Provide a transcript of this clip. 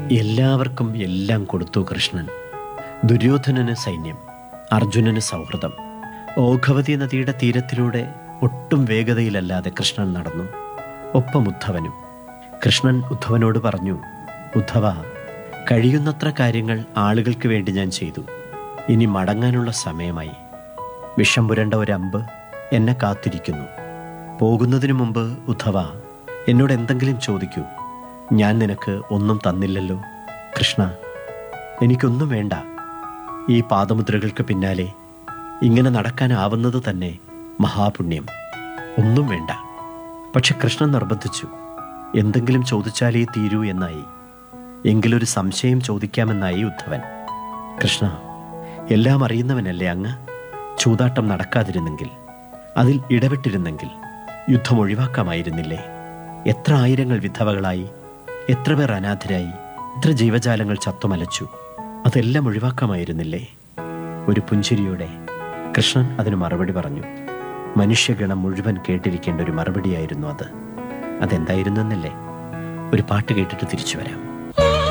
എല്ലാവർക്കും എല്ലാം കൊടുത്തു കൃഷ്ണൻ. ദുര്യോധനന് സൈന്യം, അർജുനന് സൗഹൃദം. ഓഘവതി നദിയുടെ തീരത്തിലൂടെ ഒട്ടും വേഗതയിലല്ലാതെ കൃഷ്ണൻ നടന്നു. ഒപ്പം ഉദ്ധവനും. കൃഷ്ണൻ ഉദ്ധവനോട് പറഞ്ഞു, ഉദ്ധവ, കഴിയുന്നത്ര കാര്യങ്ങൾ ആളുകൾക്ക് വേണ്ടി ഞാൻ ചെയ്തു. ഇനി മടങ്ങാനുള്ള സമയമായി. വിഷം പുരണ്ട ഒരമ്പ് എന്നെ കാത്തിരിക്കുന്നു. പോകുന്നതിനു മുമ്പ് ഉദ്ധവ, എന്നോട് എന്തെങ്കിലും ചോദിക്കൂ. ഞാൻ നിനക്ക് ഒന്നും തന്നില്ലല്ലോ. കൃഷ്ണ, എനിക്കൊന്നും വേണ്ട. ഈ പാദമുദ്രകൾക്ക് പിന്നാലെ ഇങ്ങനെ നടക്കാനാവുന്നത് തന്നെ മഹാപുണ്യം. ഒന്നും വേണ്ട. പക്ഷെ കൃഷ്ണൻ നിർബന്ധിച്ചു. എന്തെങ്കിലും ചോദിച്ചാലേ തീരൂ എന്നായി. എങ്കിലൊരു സംശയം ചോദിക്കാമെന്നായി ഉദ്ധവൻ. കൃഷ്ണ, എല്ലാം അറിയുന്നവനല്ലേ അങ്ങ്? ചൂതാട്ടം നടക്കാതിരുന്നെങ്കിൽ, അതിൽ ഇടപെട്ടിരുന്നെങ്കിൽ യുദ്ധം ഒഴിവാക്കാമായിരുന്നില്ലേ? എത്ര ആയിരങ്ങൾ വിധവകളായി, എത്ര പേർ അനാഥരായി, എത്ര ജീവജാലങ്ങൾ ചത്തുമലച്ചു. അതെല്ലാം ഒഴിവാക്കാമായിരുന്നില്ലേ? ഒരു പുഞ്ചിരിയോടെ കൃഷ്ണൻ അതിന് മറുപടി പറഞ്ഞു. മനുഷ്യഗണം മുഴുവൻ കേട്ടിരിക്കേണ്ട ഒരു മറുപടിയായിരുന്നു അത്. അതെന്തായിരുന്നു എന്നല്ലേ? ഒരു പാട്ട് കേട്ടിട്ട് തിരിച്ചു വരാം.